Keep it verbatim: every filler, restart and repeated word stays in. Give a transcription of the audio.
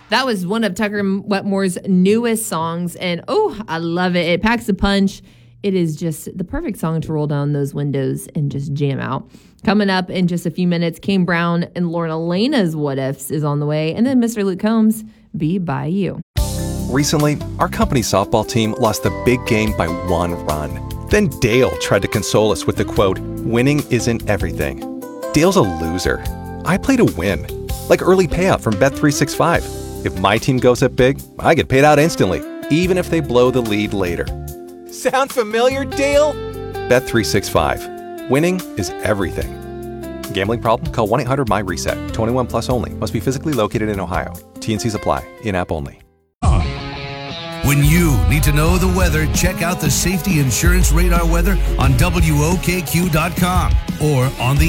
That was one of Tucker Wetmore's newest songs, and oh, I love it. It packs a punch. It is just the perfect song to roll down those windows and just jam out. Coming up in just a few minutes, Kane Brown and Lauren Elena's What Ifs is on the way, and then Mister Luke Combs, Be By You. Recently, our company softball team lost the big game by one run. Then Dale tried to console us with the quote, "Winning isn't everything." Dale's a loser. I play to win, like early payout from Bet three sixty-five. If my team goes up big, I get paid out instantly, even if they blow the lead later. Sound familiar, Dale? Bet three sixty-five. Winning is everything. Gambling problem? Call one eight hundred M Y reset. twenty-one plus only. Must be physically located in Ohio. T N Cs apply. In-app only. When you need to know the weather, check out the Safety Insurance Radar weather on W O K Q dot com or on the